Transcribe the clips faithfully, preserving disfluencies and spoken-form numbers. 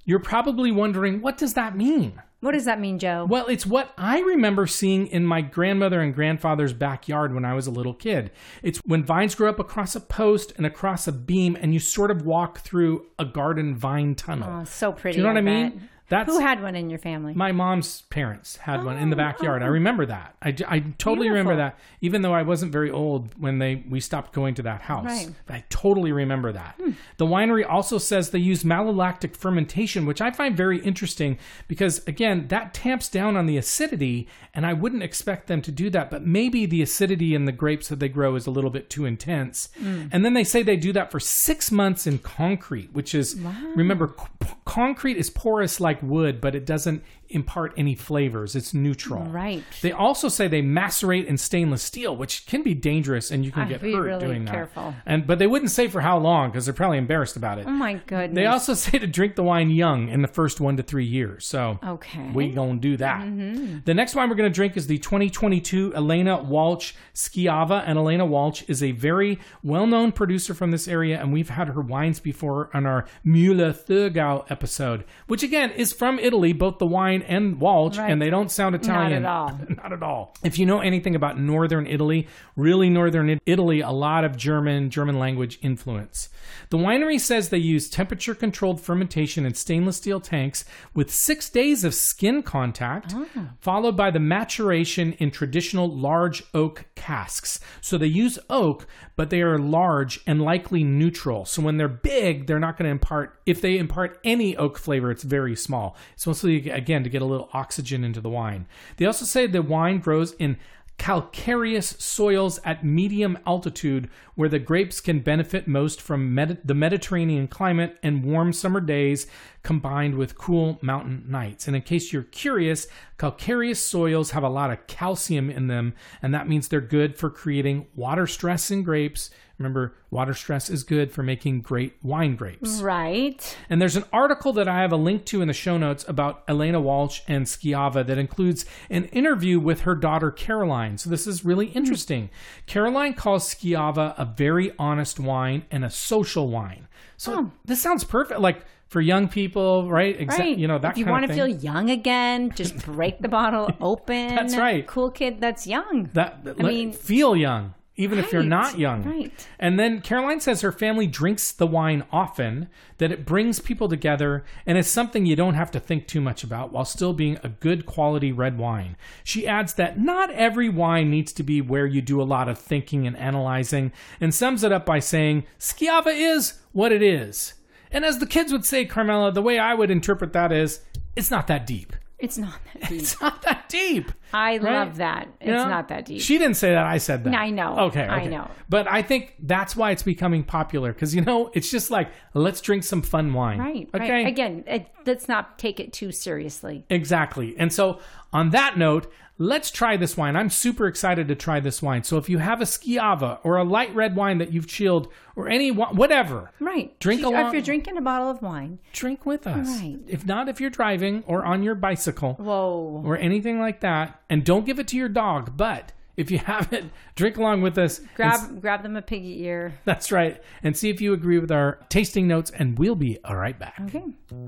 You're probably wondering, what does that mean? What does that mean, Joe? Well, it's what I remember seeing in my grandmother and grandfather's backyard when I was a little kid. It's when vines grow up across a post and across a beam, and you sort of walk through a garden vine tunnel. Oh, so pretty. Do you know what I, I mean? bet. That's, Who had one in your family? My mom's parents had oh, one in the backyard. Oh. I remember that. I, I totally Beautiful. remember that, even though I wasn't very old when they we stopped going to that house. Right. I totally remember that. Hmm. The winery also says they use malolactic fermentation, which I find very interesting because, again, that tamps down on the acidity, and I wouldn't expect them to do that, but maybe the acidity in the grapes that they grow is a little bit too intense. Mm. And then they say they do that for six months in concrete, which is, wow. remember, c- concrete is porous like wood, but it doesn't impart any flavors. It's neutral. Right. They also say they macerate in stainless steel, which can be dangerous and you can I'd get be hurt really doing careful. that. And but they wouldn't say for how long because they're probably embarrassed about it. Oh my goodness. They also say to drink the wine young in the first one to three years. So okay. we gonna do that. Mm-hmm. The next wine we're gonna drink is the twenty twenty-two Elena Walch Schiava, and Elena Walch is a very well-known producer from this area, and we've had her wines before on our Müller-Thurgau episode, which again is from Italy, both the wine and Walch, right. and they don't sound Italian. Not at all. Not at all. If you know anything about northern Italy, really northern Italy, a lot of German, German language influence. The winery says they use temperature-controlled fermentation in stainless steel tanks with six days of skin contact, oh. followed by the maturation in traditional large oak casks. So they use oak, but they are large and likely neutral. So when they're big, they're not going to impart, if they impart any oak flavor, it's very small. It's mostly, again, to get a little oxygen into the wine. They also say the wine grows in calcareous soils at medium altitude where the grapes can benefit most from med- the Mediterranean climate and warm summer days combined with cool mountain nights. And in case you're curious, calcareous soils have a lot of calcium in them, and that means they're good for creating water stress in grapes. Remember, water stress is good for making great wine grapes. Right. And there's an article that I have a link to in the show notes about Elena Walch and Schiava that includes an interview with her daughter, Caroline. So this is really interesting. Mm. Caroline calls Schiava a very honest wine and a social wine. So oh. this sounds perfect. Like, for young people, right? Exa- right. You know, that if you kind want of to thing. feel young again, just break the bottle open. That's right. Cool kid that's young. That, I mean, feel young, even right, if you're not young. Right. And then Caroline says her family drinks the wine often, that it brings people together, and it's something you don't have to think too much about while still being a good quality red wine. She adds that not every wine needs to be where you do a lot of thinking and analyzing, and sums it up by saying, Schiava is what it is. And as the kids would say, Carmela, the way I would interpret that is, it's not that deep. It's not that deep. It's not that deep. I right? love that. It's you know? not that deep. She didn't say that. I said that. I know. Okay, okay. I know. But I think that's why it's becoming popular. Because, you know, it's just like, let's drink some fun wine. Right. Okay. Right. Again, it, let's not take it too seriously. Exactly. And so on that note, let's try this wine. I'm super excited to try this wine. So if you have a Schiava or a light red wine that you've chilled or any whatever, right, drink along. If you're drinking a bottle of wine, drink with us. Right. If not, if you're driving or on your bicycle, whoa, or anything like that, and don't give it to your dog. But if you have it, drink along with us. Grab and, grab them a piggy ear. That's right, and see if you agree with our tasting notes, and we'll be all right back. Okay.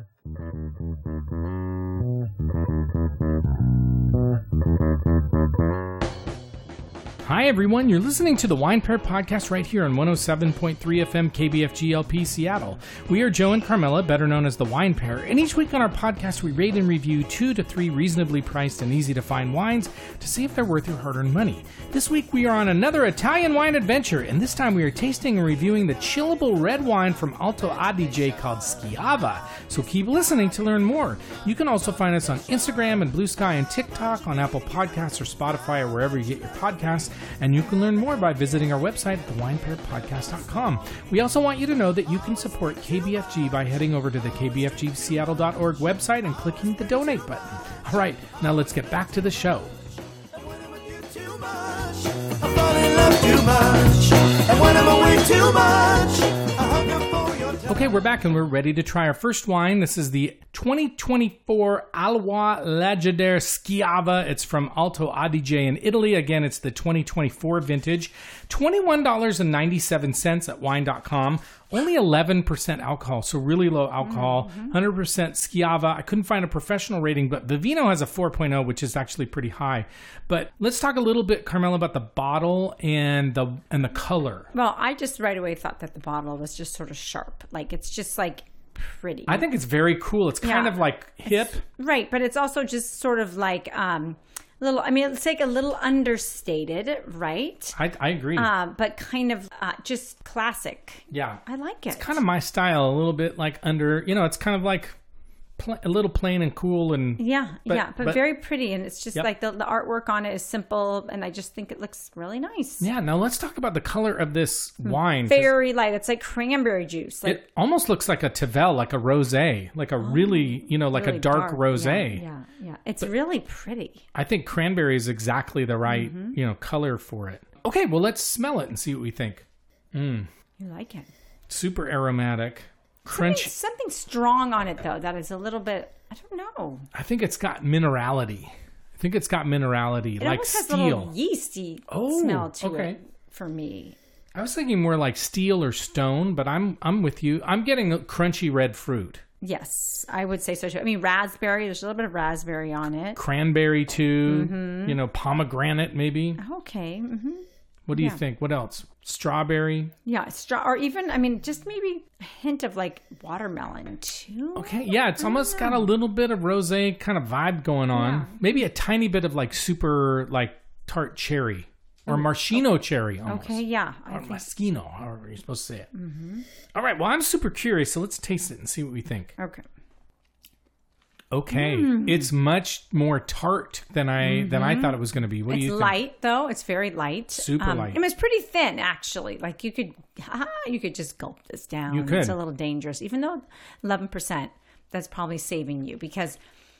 Hi, everyone. You're listening to the Wine Pair Podcast right here on one oh seven point three F M K B F G L P Seattle. We are Joe and Carmela, better known as the Wine Pair, and each week on our podcast, we rate and review two to three reasonably priced and easy-to-find wines to see if they're worth your hard-earned money. This week, we are on another Italian wine adventure, and this time we are tasting and reviewing the chillable red wine from Alto Adige called Schiava. So keep listening to learn more. You can also find us on Instagram and Blue Sky and TikTok, on Apple Podcasts or Spotify or wherever you get your podcasts. And you can learn more by visiting our website at the wine pair podcast dot com. We also want you to know that you can support K B F G by heading over to the K B F G Seattle dot org website and clicking the donate button. All right, now let's get back to the show. Okay, we're back and we're ready to try our first wine. This is the twenty twenty-four Alwa Lageder Schiava. It's from Alto Adige in Italy. Again, it's the twenty twenty-four vintage. twenty-one dollars and ninety-seven cents at wine dot com. Only eleven percent alcohol, so really low alcohol. Mm-hmm. one hundred percent Schiava. I couldn't find a professional rating, but Vivino has a four point oh, which is actually pretty high. But let's talk a little bit, Carmela, about the bottle and the and the color. Well, I just right away thought that the bottle was just sort of sharp. Like, it's just like pretty. I think it's very cool. It's kind Yeah. of like hip. It's, right, but it's also just sort of like um, a little, I mean, it's like a little understated, right? I, I agree. Uh, but kind of uh, just classic. yeah. I like it. It's kind of my style, a little bit like under, you know, it's kind of like pl- a little plain and cool. and Yeah, but- yeah, but, but- very pretty. And it's just Yep. like the, the artwork on it is simple. And I just think it looks really nice. Yeah, now let's talk about the color of this wine. 'cause Very light. It's like cranberry juice. Like It almost looks like a Tavel, like a rosé, like a really, you know, like really a dark, rosé. Yeah, yeah, yeah. It's really pretty. I think cranberry is exactly the right, Mm-hmm. you know, color for it. Okay, well, let's smell it and see what we think. You like it. Super aromatic, Something, crunchy. something strong on it, though, that is a little bit, I don't know. I think it's got minerality. I think it's got minerality, It like almost has a steel. little yeasty Oh, smell to okay. it for me. I was thinking more like steel or stone, but I'm I'm with you. I'm getting a crunchy red fruit. Yes, I would say so too. I mean, raspberry, there's a little bit of raspberry on it. Cranberry too. Mm-hmm. You know, pomegranate maybe. Okay. hmm What do you Yeah. think? What else? Strawberry. Yeah, straw, or even, I mean, just maybe a hint of like watermelon too. Okay, yeah, it's almost got a little bit of rosé kind of vibe going on. Yeah. Maybe a tiny bit of like super like tart cherry or maraschino cherry almost. Okay, yeah. I Or think, moschino, however you're supposed to say it. All right, well, I'm super curious, so let's taste it and see what we think. okay. Okay, it's much more tart than I than I thought it was going to be. What do It's you think? light though. It's very light. Super light. I mean, it's pretty thin actually. Like you could, you could just gulp this down. You could. It's a little dangerous, even though eleven percent. That's probably saving you because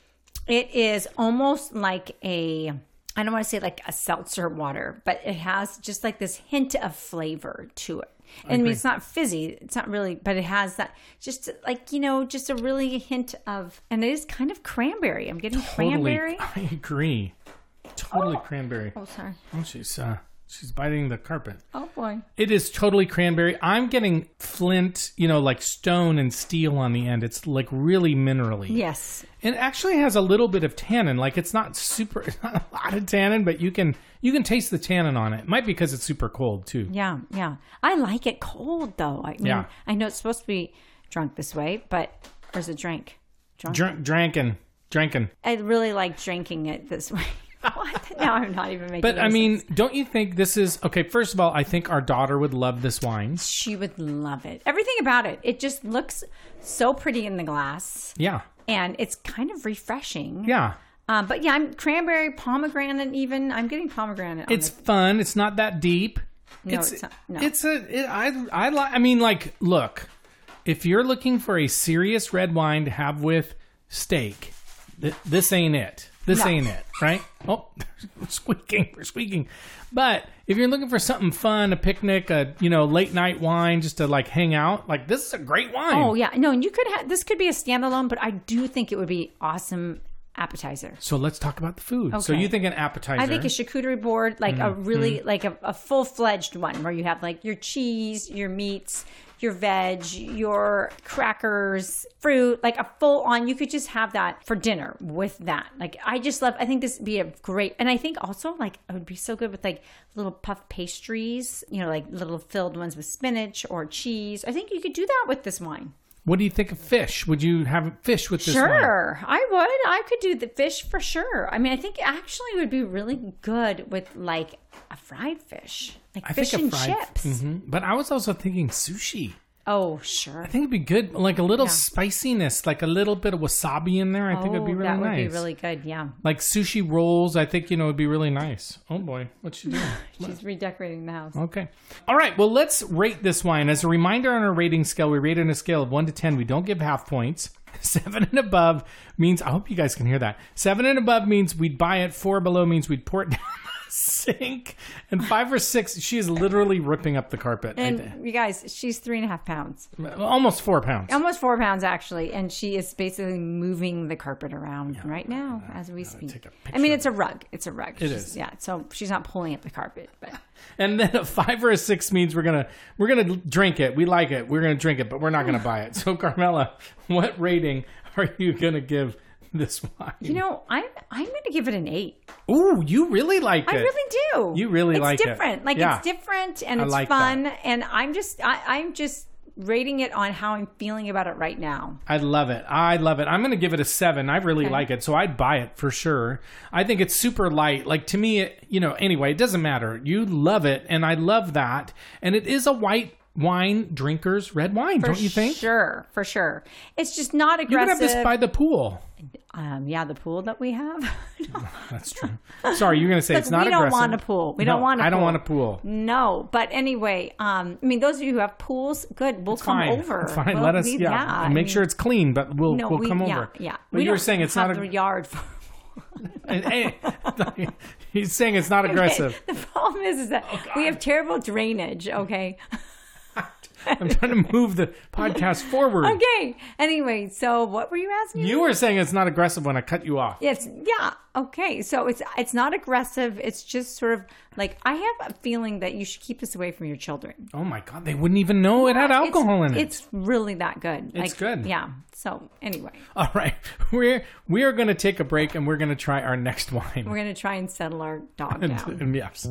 it is almost like a. I don't want to say like a seltzer water, but it has just like this hint of flavor to it. And I, mean, agree. it's not fizzy. It's not really, but it has that just like, you know, just a really hint of, and it is kind of cranberry. I'm getting Totally, cranberry. I agree. Totally cranberry. Oh, sorry. Oh, she's uh, she's biting the carpet. Oh, boy. It is totally cranberry. I'm getting flint, you know, like stone and steel on the end. It's like really minerally. Yes. It actually has a little bit of tannin. Like it's not super, it's not a lot of tannin, but you can you can taste the tannin on it. It might be because it's super cold too. Yeah, yeah. I like it cold though. I mean, Yeah. I know it's supposed to be drunk this way, but or is it drink? Drunk. Drink, drinking, drinking. I really like drinking it this way. What? Now I'm not even making. But I any mean, sense. don't you think this is okay? First of all, I think our daughter would love this wine. She would love it. Everything about it. It just looks so pretty in the glass, Yeah, and it's kind of refreshing. yeah. Um, but yeah, I'm cranberry, pomegranate. Even I'm getting pomegranate. On It's this. fun. It's not that deep. No, it's, it's not- no. It's a. It, I. I like. I mean, like, look. If you're looking for a serious red wine to have with steak, th- this ain't it. This No. ain't it, right? Oh, we're squeaking. We're squeaking. But if you're looking for something fun, a picnic, a you know late night wine, just to like hang out, like this is a great wine. Oh yeah, no, and you could have this could be a standalone, but I do think it would be awesome appetizer. So let's talk about the food. So Okay. you think an appetizer? I think a charcuterie board, like a Mm-hmm. really like a, a full fledged one where you have like your cheese, your meats, your veg, your crackers, fruit, like a full on. You could just have that for dinner with that. Like I just love. I think this would be a great, and I think also like it would be so good with like little puff pastries. You know, like little filled ones with spinach or cheese. I think you could do that with this wine. What do you think of fish? Would you have fish with this wine? Sure, I would. I could do the fish for sure. I mean, I think actually it would be really good with like a fried fish, like I fish think a and fried- chips. Mhm. But I was also thinking sushi. Oh, sure. I think it'd be good, like a little spiciness, like a little bit of wasabi in there. I think it'd be really that would nice. be really good. Yeah, Like sushi rolls, I think you know would be really nice. Oh boy, what's she doing? she's redecorating the house. Okay, all right. Well, let's rate this wine. As a reminder, on our rating scale, we rate it on a scale of one to ten. We don't give half points. Seven and above means I hope you guys can hear that. Seven and above means we'd buy it. Four below means we'd pour it down the sink, and five or six, she is literally ripping up the carpet. And you guys, she's three and a half pounds. Almost four pounds. Almost four pounds, actually. And she is basically moving the carpet around yeah, right now as we speak. I mean, it's a rug. It's a rug. It she's, is. Yeah, so she's not pulling up the carpet. But And then a five or a six means we're gonna we're gonna drink it. We like it. We're gonna drink it, but we're not gonna buy it. So, Carmela, what rating are you gonna give this wine? You know, I'm I'm going to give it an eight. Ooh, you really like it. I really do. You really it's like it. It's different. Like yeah. it's different and I it's like fun. That. And I'm just I, I'm just rating it on how I'm feeling about it right now. I love it. I love it. I'm going to give it a seven. I really okay. like it. So I'd buy it for sure. I think it's super light. Like to me, it, you know, anyway, it doesn't matter. You love it. And I love that. And it is a white wine drinker's red wine, for don't you think? For sure, for sure. It's just not aggressive. You would have this by the pool. Um, yeah, the pool that we have. No. That's true. Sorry, you're going to say Look, it's not we aggressive. We don't want a pool. We no, don't want a pool. I don't want a pool. No, but anyway, um, I mean, those of you who have pools, good. We'll it's come fine. over. It's fine. We'll, Let us, we, yeah. yeah Make I mean, sure it's clean, but we'll no, we'll we, come yeah, over. Yeah, But we you were saying it's have not a a yard. For and, hey, he's saying it's not aggressive. Okay. The problem is, is that oh, we have terrible drainage. Okay. I'm trying to move the podcast forward. Okay. Anyway, so what were you asking? You were saying it's not aggressive when I cut you off. Yes. Yeah. Okay. So it's it's not aggressive. It's just sort of like I have a feeling that you should keep this away from your children. Oh my God, they wouldn't even know it had alcohol it's, in it. It's really that good. It's like, good. Yeah. So anyway. All right, we're we are going to take a break and we're going to try our next wine. We're going to try and settle our dog down. and, yes.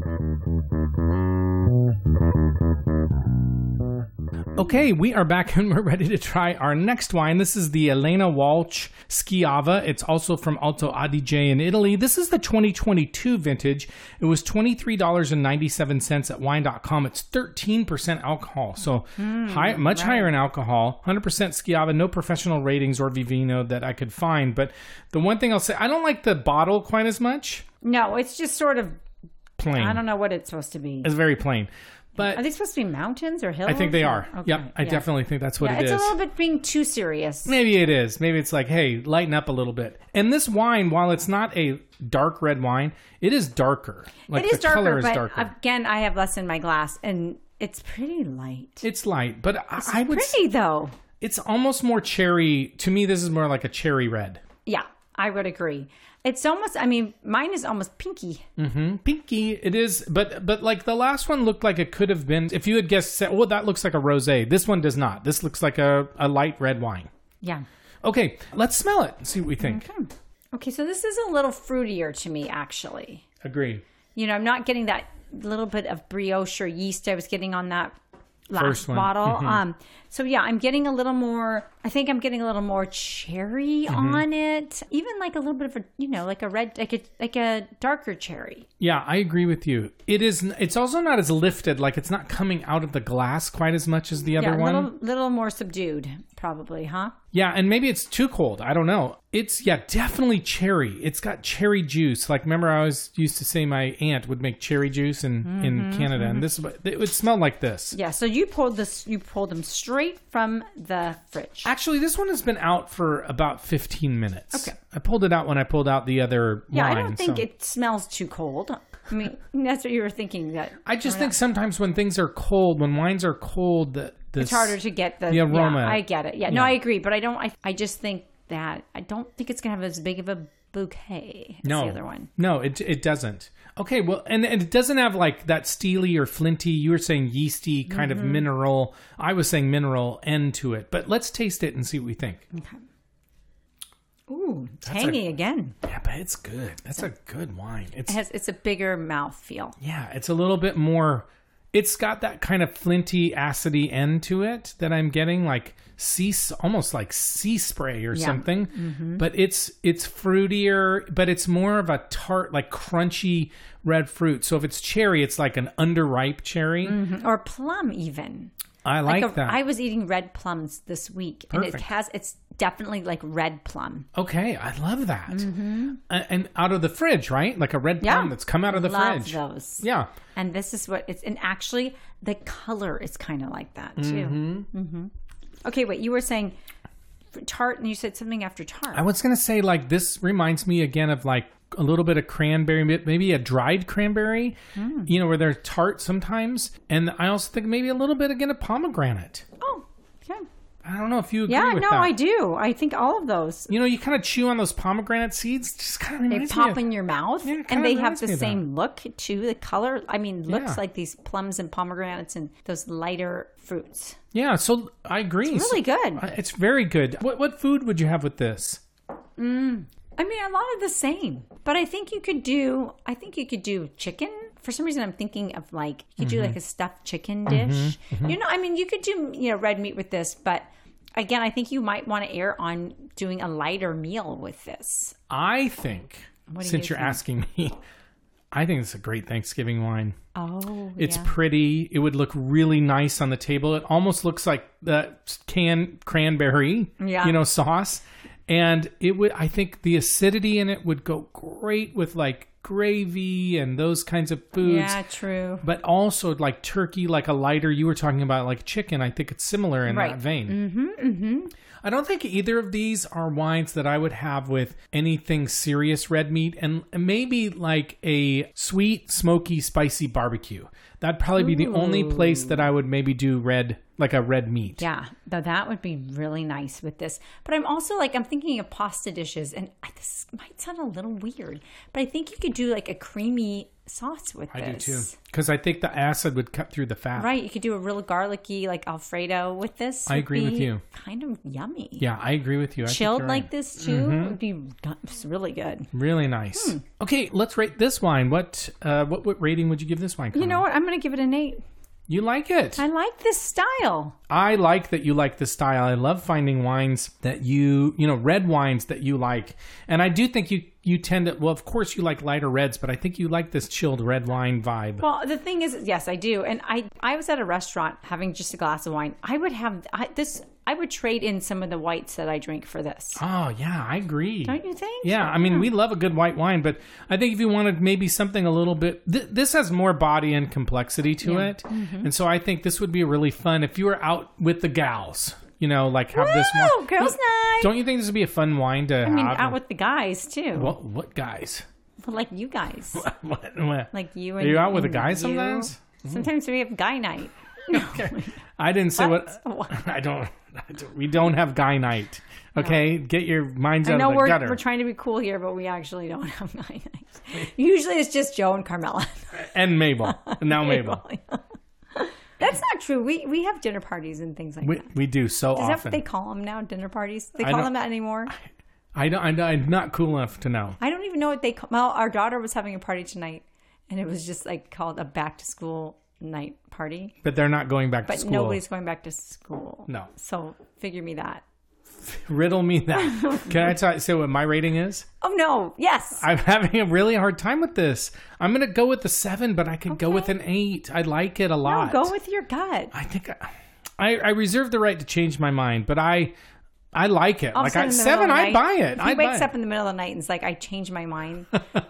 Okay, we are back and we're ready to try our next wine. This is the Elena Walch Schiava. It's also from Alto Adige in Italy. This is the twenty twenty-two vintage. It was twenty-three dollars and ninety-seven cents at wine dot com. It's thirteen percent alcohol, so mm, high, much right. higher in alcohol. one hundred percent Schiava, no professional ratings or Vivino that I could find. But the one thing I'll say, I don't like the bottle quite as much. No, it's just sort of plain. I don't know what it's supposed to be. It's very plain. But are they supposed to be mountains or hills? I think they are. Okay. Yep, I yeah. definitely think that's what yeah, it it's is. It's a little bit being too serious. Maybe it is. Maybe it's like, hey, lighten up a little bit. And this wine, while it's not a dark red wine, it is darker. Like it is the darker, color is but darker. Again, I have less in my glass, and it's pretty light. It's light, but it's I, I would. Pretty though. It's almost more cherry. To me, this is more like a cherry red. Yeah, I would agree. It's almost, I mean, mine is almost pinky. Mm-hmm. Pinky, it is. But but like the last one looked like it could have been, if you had guessed, oh, that looks like a rosé. This one does not. This looks like a, a light red wine. Yeah. Okay, let's smell it and see what we think. Okay. Okay, so this is a little fruitier to me, actually. Agree. You know, I'm not getting that little bit of brioche or yeast I was getting on that last First one. bottle. Mm-hmm. Um, so yeah, I'm getting a little more, I think I'm getting a little more cherry mm-hmm. on it. Even like a little bit of a, you know, like a red, like a, like a darker cherry. Yeah, I agree with you. It is, it's also not as lifted, like it's not coming out of the glass quite as much as the other yeah, a one. little, little more subdued, probably, huh? Yeah, and maybe it's too cold. I don't know. It's, yeah, definitely cherry. It's got cherry juice. Like, remember I always used to say my aunt would make cherry juice in, mm-hmm, in Canada, mm-hmm. and this it would smell like this. Yeah, so you pulled this, you pulled them straight from the fridge. Actually, this one has been out for about fifteen minutes. Okay. I pulled it out when I pulled out the other yeah, wine. Yeah, I don't think so. it smells too cold. I mean, that's what you were thinking. That I just think out. sometimes when things are cold, when wines are cold, the, the it's harder to get the, the aroma. Yeah, I get it. Yeah, yeah. no, I agree. But I don't, I, I just think that, I don't think it's going to have as big of a bouquet as no. the other one. No, it it doesn't. Okay, well, and, and it doesn't have like that steely or flinty, you were saying yeasty kind mm-hmm. of mineral. I was saying mineral end to it. But let's taste it and see what we think. Okay. Ooh, tangy a, again. Yeah, but it's good. That's a good wine. It's, it has, it's a bigger mouthfeel. Yeah, it's a little bit more... It's got that kind of flinty, acidy end to it that I'm getting, like sea, almost like sea spray or yeah. something. Mm-hmm. But it's it's fruitier, but it's more of a tart, like crunchy red fruit. So if it's cherry, it's like an underripe cherry. Mm-hmm. Or plum even. I like, like a, that. I was eating red plums this week. Perfect. And it has, it's definitely like red plum. Okay, I love that. Mm-hmm. Uh, and out of the fridge, right? Like a red yeah. plum that's come out of the love fridge. those. Yeah. And this is what it's, and actually the color is kind of like that too. Mm-hmm. Mm-hmm. Okay, wait, you were saying tart and you said something after tart. I was going to say like this reminds me again of like a little bit of cranberry, maybe a dried cranberry, mm. you know, where they're tart sometimes. And I also think maybe a little bit, again, of pomegranate. Oh, okay. I don't know if you agree yeah, with no, that. I do. I think all of those. You know, you kind of chew on those pomegranate seeds. Just kind of reminds They pop me of, in your mouth, Yeah, and they have the me of same look too. The color, I mean, looks Yeah. like these plums and pomegranates and those lighter fruits. Yeah, so I agree. It's really So- good. Uh, It's very good. What what food would you have with this? Mm. I mean, a lot of the same, but I think you could do. I think you could do chicken. For some reason, I'm thinking of like you could Mm-hmm. do like a stuffed chicken dish. Mm-hmm. You know, I mean, you could do you know red meat with this, but again, I think you might want to err on doing a lighter meal with this. I think, What do since you you're think? asking me, I think it's a great Thanksgiving wine. Oh, It's yeah. pretty. It would look really nice on the table. It almost looks like the canned cranberry, Yeah. you know, sauce. And it would, I think the acidity in it would go great with like gravy and those kinds of foods. Yeah, true. But also like turkey, like a lighter, you were talking about like chicken. I think it's similar in Right. that vein. Mm-hmm, mm-hmm. I don't think either of these are wines that I would have with anything serious red meat, and maybe like a sweet, smoky, spicy barbecue. That'd probably be the only place that I would maybe do red, like a red meat. Yeah, though that would be really nice with this. But I'm also like, I'm thinking of pasta dishes, and I- this might sound a little weird, but I think you could do like a creamy sauce with I this. do too. Because I think the acid would cut through the fat. Right, you could do a real garlicky like Alfredo with this. I Would agree with be you. Kind of yummy. Yeah, I agree with you. I think Chilled you're like right. this too would be it's really good. Really nice. Hmm. Okay, let's rate this wine. What uh, what what rating would you give this wine? You Connor? know what? I'm going to give it an eight. You like it. I like this style. I like that you like this style. I love finding wines that you, you know, red wines that you like. And I do think you, you tend to, well, of course you like lighter reds, but I think you like this chilled red wine vibe. Well, the thing is, yes, I do. And I, I was at a restaurant having just a glass of wine. I would have I, this. I would trade in some of the whites that I drink for this. Oh, yeah, I agree. Don't you think? Yeah, I mean, we love a good white wine, but I think if you wanted maybe something a little bit, th- this has more body and complexity to Yeah. it. And so I think this would be really fun if you were out with the gals, you know, like have this Woo! one. Girls' night. Don't you think this would be a fun wine to I mean, have? out with the guys too. what, what guys? Well, like you guys. What, what? Like you Are and you out with a and guy you. sometimes? Sometimes we have guy night. I didn't say what. What? I don't, I don't. We don't have guy night. Okay, get your minds I out know of the we're gutter. we're trying to be cool here, but we actually don't have guy night. Usually it's just Joe and Carmela. And Mabel. Now Mabel. That's not true. We we have dinner parties and things like We that. we do so Is that often. what they call them now? Dinner parties? They I call don't- them that anymore? I don't. I don't- I'm not cool enough to know. I don't even know what they call. Well, our daughter was having a party tonight, and it was just like called a back to school night party. But they're not going back But to school. nobody's going back to school. No. So figure me that. Riddle me that. Can I tell, say what my rating is? Oh no! Yes. I'm having a really hard time with this. I'm going to go with the seven, but I could go Okay. with an eight. I like it a no, lot. go with your gut. I think I, I, I reserve the right to change my mind, but I I like it. All of a Like sudden I, in the middle seven, of the I night, buy it. If I he wakes buy up it. in the middle of the night and is like, "I changed my mind,"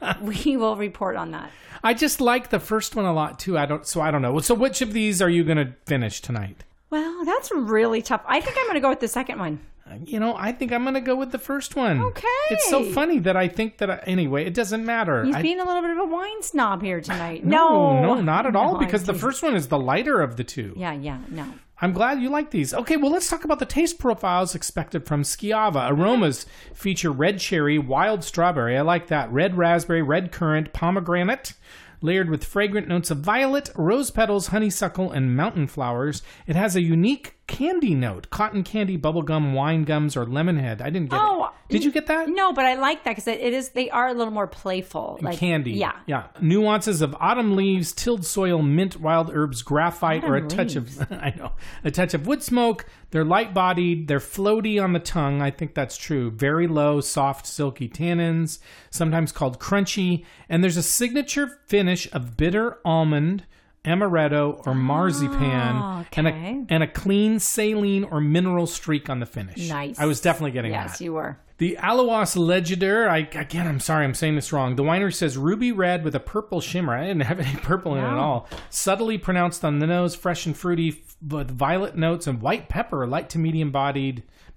we will report on that. I just like the first one a lot too. I don't. So I don't know. So which of these are you going to finish tonight? Well, that's really tough. I think I'm going to go with the second one. You know, I think I'm going to go with the first one. Okay. It's so funny that I think that I, anyway, it doesn't matter. He's I, being a little bit of a wine snob here tonight. no, No, no, not at all. No, Because I'm the teasing. first one is the lighter of the two. Yeah, yeah, no. I'm glad you like these. Okay, well, let's talk about the taste profiles expected from Schiava. Aromas feature red cherry, wild strawberry. I like that. Red raspberry, red currant, pomegranate. Layered with fragrant notes of violet, rose petals, honeysuckle, and mountain flowers. It has a unique candy note. Cotton candy, bubblegum, wine gums, or lemon head. I didn't get Oh, it. Did you get that? No, but I like that because it it is. They are a little more playful, like Candy. Yeah, Yeah. Nuances of autumn leaves, tilled soil, mint, wild herbs, graphite, or a Autumn touch of I know. A touch of wood smoke. They're light bodied, they're floaty on the tongue. I think that's true. Very low, soft, silky tannins, sometimes called crunchy, and there's a signature finish of bitter almond, amaretto, or marzipan, okay. and a and a clean saline or mineral streak on the finish. Nice. I was definitely getting Yes, that. you were. The Alois Legider, I, again, I'm sorry, I'm saying this wrong. The winery says ruby red with a purple shimmer. I didn't have any purple in it at No. all. Subtly pronounced on the nose, fresh and fruity, f- with violet notes and white pepper, light to medium bodied,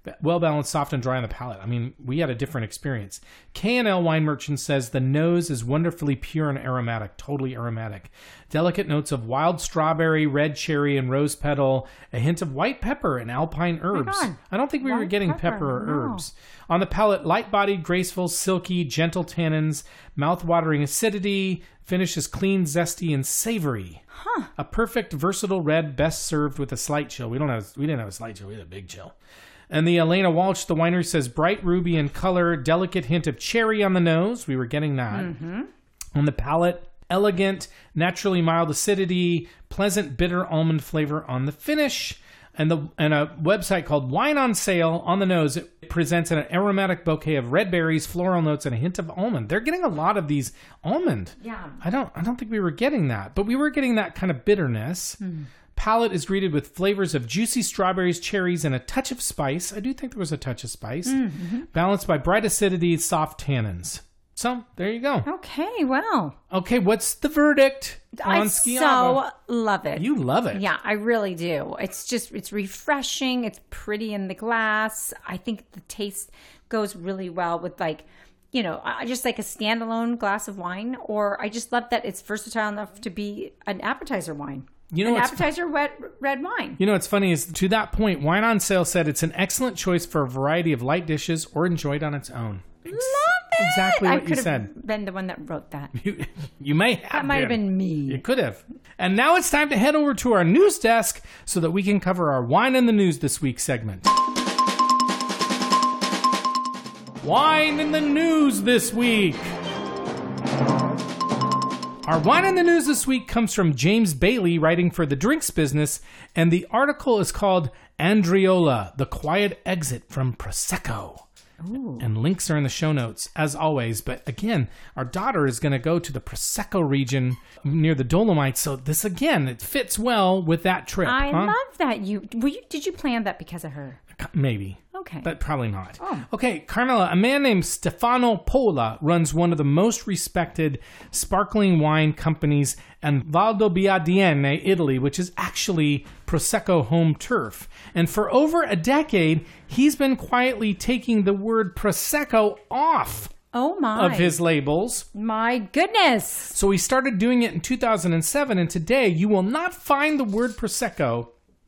well-balanced, soft, and dry on the palate. I mean, we had a different experience. K and L Wine Merchant says the nose is wonderfully pure and aromatic, totally aromatic. Delicate notes of wild strawberry, red cherry, and rose petal, a hint of white pepper and alpine herbs. God. I don't think we White were getting pepper, pepper or no. herbs. On the palate, light-bodied, graceful, silky, gentle tannins, mouth-watering acidity, finish is clean, zesty, and savory. Huh. A perfect, versatile red, best served with a slight chill. We don't have, we didn't have a slight chill. We had a big chill. And the Elena Walsh, the winery, says bright ruby in color, delicate hint of cherry on the nose. We were getting that. Mm-hmm. On the palate, elegant, naturally mild acidity, pleasant bitter almond flavor on the finish. And the and a website called Wine on Sale on the nose, it presents an aromatic bouquet of red berries, floral notes, and a hint of almond. They're getting a lot of these almond. Yeah. I don't I don't think we were getting that, but we were getting that kind of bitterness. Mm. Palate is greeted with flavors of juicy strawberries, cherries, and a touch of spice. I do think there was a touch of spice. Mm-hmm. Balanced by bright acidity, soft tannins. So, there you go. Okay, well. Okay, what's the verdict on I Schiavo? so love it. You love it. Yeah, I really do. It's just, it's refreshing. It's pretty in the glass. I think the taste goes really well with like, you know, I just like a standalone glass of wine, or I just love that it's versatile enough to be an appetizer wine. You know, an appetizer red, red wine. You know what's funny is, to that point, Wine on Sale said it's an excellent choice for a variety of light dishes or enjoyed on its own. Love it. Exactly I what you could have said. been the one that wrote that. You, you may have That might have been me. You could have. And now it's time to head over to our news desk so that we can cover our Wine in the News this week segment. Wine in the News this week. Our Wine in the News this week comes from James Bailey, writing for The Drinks Business, and the article is called Andriola, the Quiet Exit from Prosecco. Ooh. And links are in the show notes, as always. But again, our daughter is going to go to the Prosecco region near the Dolomites. So this, again, it fits well with that trip. I huh? love that. You, were you Did you plan that because of her? Maybe. Okay. But probably not. Oh. Okay, Carmela, a man named Stefano Pola runs one of the most respected sparkling wine companies in Valdobbiadene, Italy, which is actually Prosecco home turf. And for over a decade, he's been quietly taking the word Prosecco off Oh my. of his labels. My goodness. So he started doing it in two thousand seven, and today you will not find the word Prosecco.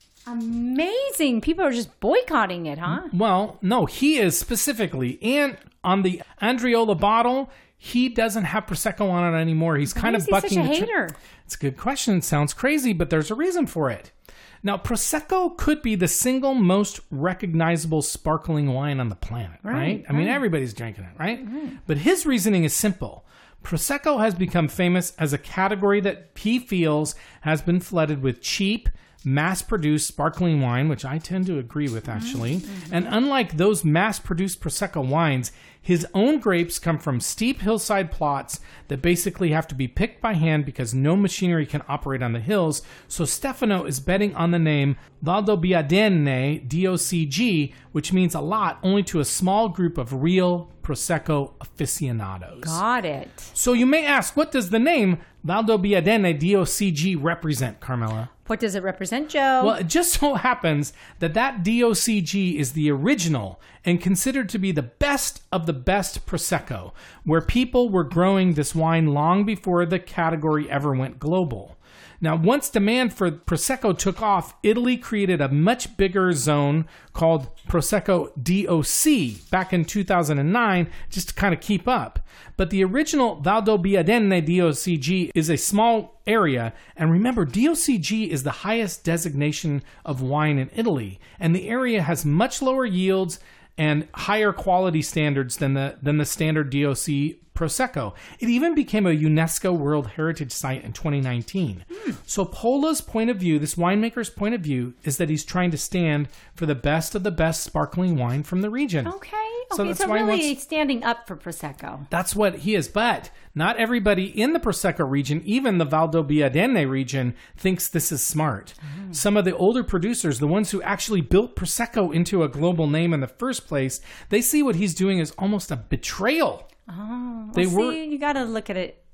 Amazing. People are just boycotting it, huh? Well, no, he is specifically. And on the Andriola bottle, he doesn't have Prosecco on it anymore. He's Why kind is of he bucking such a the trend. hater? It's a good question. It sounds crazy, but there's a reason for it. Now, Prosecco could be the single most recognizable sparkling wine on the planet, right? Right, I mean, right. everybody's drinking it, right? right? But his reasoning is simple. Prosecco has become famous as a category that he feels has been flooded with cheap, mass-produced sparkling wine, which I tend to agree with, actually. Mm-hmm. And unlike those mass-produced Prosecco wines, his own grapes come from steep hillside plots that basically have to be picked by hand because no machinery can operate on the hills. So Stefano is betting on the name Valdobbiadene D O C G, which means a lot only to a small group of real Prosecco aficionados. Got it. So you may ask, what does the name Valdobbiadene D O C G represent, Carmela? What does it represent, Joe? Well, it just so happens that that D O C G is the original and considered to be the best of the best Prosecco, where people were growing this wine long before the category ever went global. Now, once demand for Prosecco took off, Italy created a much bigger zone called Prosecco D O C back in two thousand nine just to kind of keep up. But the original Valdobbiadene D O C G is a small area. And remember, D O C G is the highest designation of wine in Italy. And the area has much lower yields and higher quality standards than the than the standard D O C Prosecco. It even became a UNESCO World Heritage Site in twenty nineteen. Mm. So Pola's point of view, this winemaker's point of view, is that he's trying to stand for the best of the best sparkling wine from the region. Okay. So Okay, that's so why he really wants- standing up for Prosecco. That's what he is. But not everybody in the Prosecco region, even the Valdobbiadene region, thinks this is smart. Mm. Some of the older producers, the ones who actually built Prosecco into a global name in the first place, they see what he's doing as almost a betrayal. Oh, They well, were- see, you got to look at it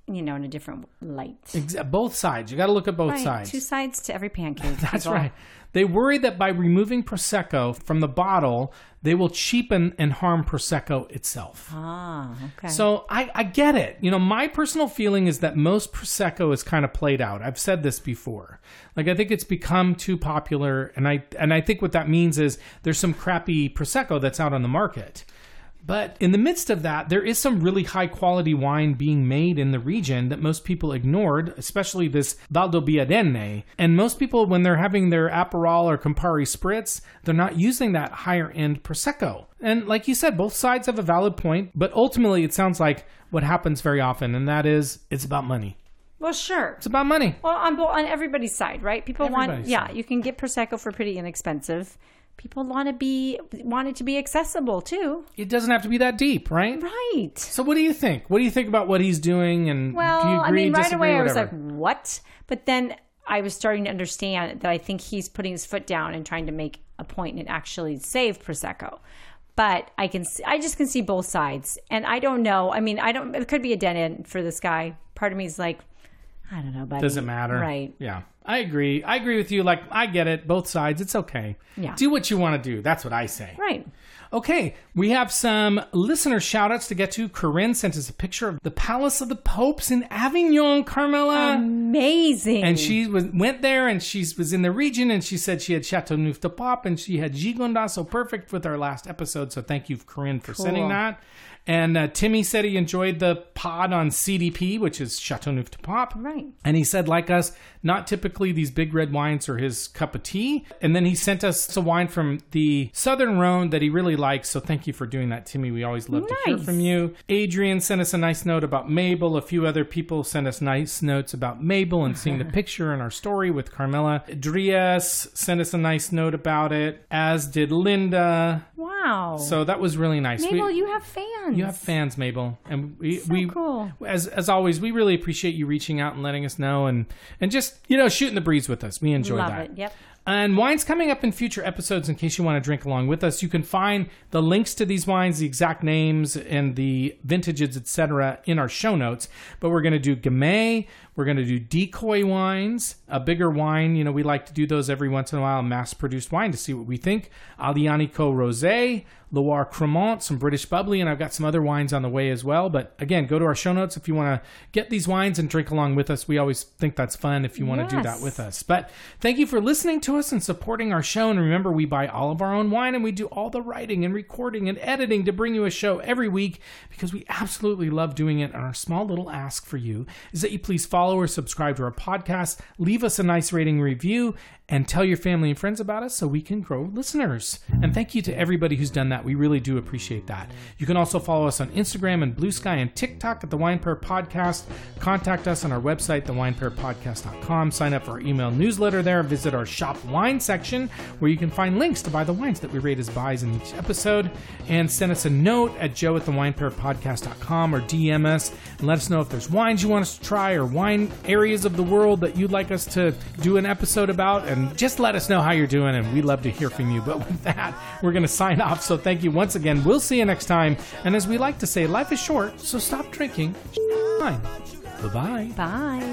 you know, in a different light. Exa- both sides. You got to look at both Right. sides. Two sides to every pancake. That's people. right. They worry that by removing Prosecco from the bottle, they will cheapen and harm Prosecco itself. Ah, okay. So I, I get it. You know, my personal feeling is that most Prosecco is kind of played out. I've said this before. Like, I think it's become too popular, and I and I think what that means is there's some crappy Prosecco that's out on the market. But in the midst of that, there is some really high quality wine being made in the region that most people ignored, especially this Valdobbiadene. And most people, when they're having their Aperol or Campari Spritz, they're not using that higher end Prosecco. And like you said, both sides have a valid point, but ultimately it sounds like what happens very often, and that is it's about money. Well, sure. It's about money. Well, on, bo- on everybody's side, right? People want, Everybody's yeah, side. you can get Prosecco for pretty inexpensive. People want to be, want it to be accessible too. It doesn't have to be that deep, right? Right. So what do you think? What do you think about what he's doing? And Well, do you agree, I mean, right disagree, away I was whatever? like, what? But then I was starting to understand that I think he's putting his foot down and trying to make a point and actually save Prosecco. But I can, see, I just can see both sides. And I don't know. I mean, I don't, it could be a dead end for this guy. Part of me is like, I don't know, buddy. Doesn't matter. Right. Yeah. I agree. I agree with you. Like, I get it. Both sides. It's okay. Yeah. Do what you want to do. That's what I say. Right. Okay. We have some listener shout outs to get to. Corinne sent us a picture of the Palace of the Popes in Avignon, Carmela. Amazing. And she was went there and she was in the region and she said she had Châteauneuf-du-Pape and she had Gigondas, so perfect with our last episode. So thank you, Corinne, for Cool. sending that. And uh, Timmy said he enjoyed the pod on C D P, which is Châteauneuf-du-Pape. Right. And he said, like us, not typically these big red wines are his cup of tea. And then he sent us a wine from the Southern Rhone that he really likes. So thank you for doing that, Timmy. We always love to hear Nice. from you. Adrian sent us a nice note about Mabel. A few other people sent us nice notes about Mabel and seeing the picture in our story with Carmela. Dries sent us a nice note about it, as did Linda. Wow. So that was really nice. Mabel, We- you have fans. you have fans, Mabel, and we So we cool. as as always, we really appreciate you reaching out and letting us know, and and just you know shooting the breeze with us. We enjoy Love that. it. Yep. And wines coming up in future episodes in case you want to drink along with us. You can find the links to these wines, the exact names, and the vintages, et cetera, in our show notes. But we're going to do Gamay. We're going to do decoy wines, a bigger wine. You know, we like to do those every once in a while, mass-produced wine to see what we think. Aglianico Rosé, Loire Cremant, some British bubbly, and I've got some other wines on the way as well. But again, go to our show notes if you want to get these wines and drink along with us. We always think that's fun if you want to do that Yes. with us. But thank you for listening to us and supporting our show. And remember, we buy all of our own wine and we do all the writing and recording and editing to bring you a show every week because we absolutely love doing it. And our small little ask for you is that you please follow or subscribe to our podcast, leave us a nice rating review, and tell your family and friends about us so we can grow listeners. And thank you to everybody who's done that. We really do appreciate that. You can also follow us on Instagram and Blue Sky and TikTok at the Wine Pair Podcast. Contact us on our website, the wine pair podcast dot com. Sign up for our email newsletter there. Visit our shop wine section where you can find links to buy the wines that we rate as buys in each episode. And send us a note at joe at the wine pair podcast dot com or D M us and let us know if there's wines you want us to try or wine areas of the world that you'd like us to do an episode about. And just let us know how you're doing, and we love to hear from you. But with that, we're going to sign off. So thank you once again. We'll see you next time. And as we like to say, life is short, so stop drinking. Fine. Bye-bye. Bye.